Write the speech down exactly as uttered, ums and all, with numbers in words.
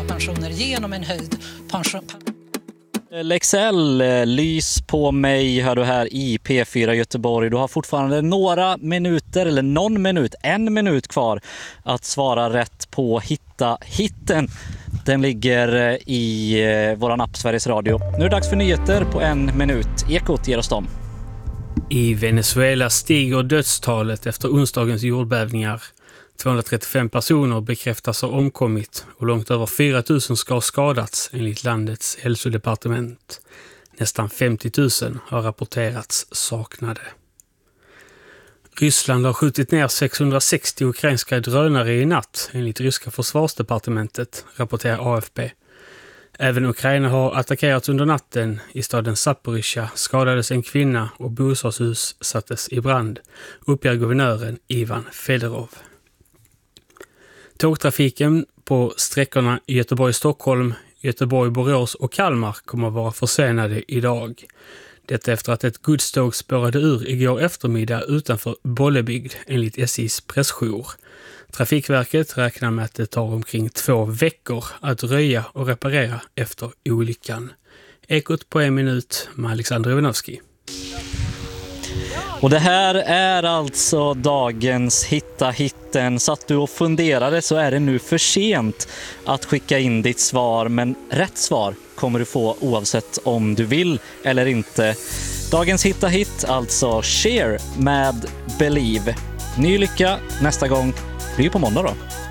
pensioner genom en höjd pension. Lexell, lys på mig, hör du här i P fyra Göteborg. Du har fortfarande några minuter, eller någon minut, en minut kvar att svara rätt på Hitta hitten. Den ligger i våran app Sveriges Radio. Nu är det dags för nyheter på en minut. Ekot ger oss dem. I Venezuela stiger dödstalet efter onsdagens jordbävningar. tvåhundratrettiofem personer bekräftas ha omkommit och långt över fyra tusen ska ha skadats enligt landets hälsodepartement. Nästan femtio tusen har rapporterats saknade. Ryssland har skjutit ner sexhundrasextio ukrainska drönare i natt enligt ryska försvarsdepartementet, rapporterar A F P. Även Ukraina har attackerats under natten. I staden Zaporizjzja skadades en kvinna och bostadshus sattes i brand, uppger guvernören Ivan Fedorov. Tågtrafiken på sträckorna Göteborg-Stockholm, Göteborg-Borås och Kalmar kommer att vara försenade idag. Detta efter att ett godståg spårade ur igår eftermiddag utanför Bollebygd enligt S J:s pressjour. Trafikverket räknar med att det tar omkring två veckor att röja och reparera efter olyckan. Ekot på en minut med Alexander Ivanovski. Och det här är alltså dagens Hitta hitten. Satt du och funderade så är det nu för sent att skicka in ditt svar. Men rätt svar kommer du få oavsett om du vill eller inte. Dagens Hitta hit, alltså Cher med Believe. Ny lycka nästa gång. Det är ju på måndag då.